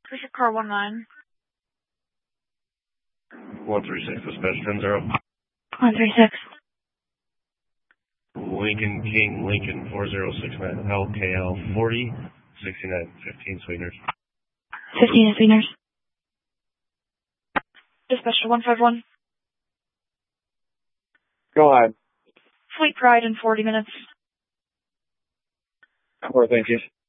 Push your car 19. 136, dispatch 10-0. 136. Lincoln King, Lincoln 4069, LKL 40, 69, 15 Sweeteners. 15 Sweeteners. Dispatch to 151. Go ahead. Fleet Pride in 40 minutes. Thank you.